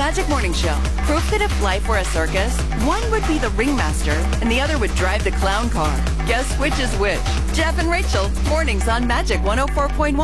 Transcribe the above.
Magic Morning Show. Proof that if life were a circus, one would be the ringmaster and the other would drive the clown car. Guess which is which? Jeff and Rachel, mornings on Magic 104.1.